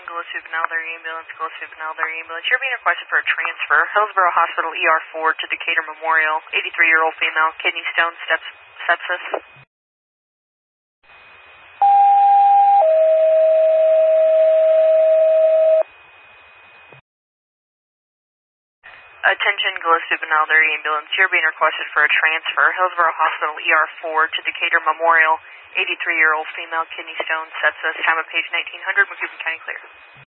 Gillespie Benalder Ambulance, Gillespie Benalder Ambulance. You're being requested for a transfer. Hillsborough Hospital ER4 to Decatur Memorial. 83-year-old female, kidney stone, sepsis. Attention Gillespie Benalder Ambulance. You're being requested for a transfer. Hillsborough Hospital ER4 to Decatur Memorial. 83-year-old female, kidney stone, sepsis. Time of page 1900. Macomb County clear.